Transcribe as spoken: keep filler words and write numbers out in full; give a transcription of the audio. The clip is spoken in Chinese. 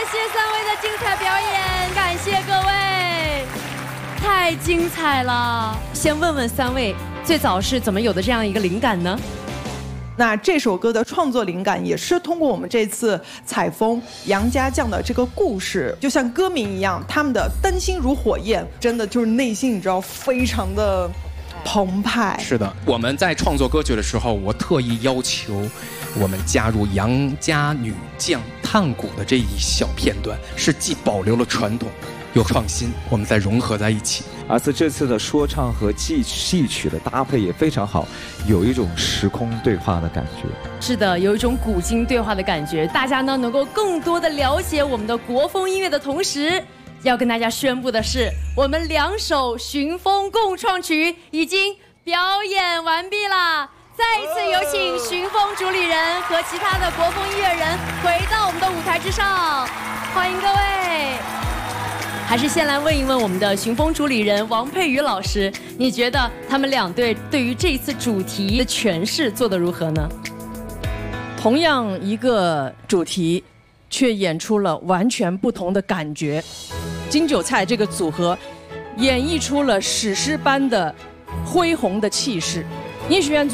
谢三位的精彩表演，感谢各位，太精彩了。先问问三位，最早是怎么有的这样一个灵感呢？ 那这首歌的创作灵感也是通过我们这次采风杨家将的这个故事，就像歌名一样，他们的灯芯如火焰，真的就是内心你知道非常的澎湃。 是的，我们在创作歌曲的时候，我特意要求我们加入杨家女将探谷的这一小片段，是既保留了传统又创新，我们再融合在一起。 而且这次的说唱和戏戏曲的搭配也非常好，有一种时空对话的感觉。 是的，有一种古今对话的感觉。大家呢能够更多的了解我们的国风音乐的同时，要跟大家宣布的是，我们两首寻风共创曲已经表演完毕了。再一次有请寻风主理人和其他的国风音乐人回到我们的舞台之上，欢迎各位。还是先来问一问我们的寻风主理人王佩瑜老师，你觉得他们两队对于这一次主题的诠释做得如何呢？ 同样一个主题，却演出了完全不同的感觉。金韭菜这个组合演绎出了史诗般的恢宏的气势，音学院组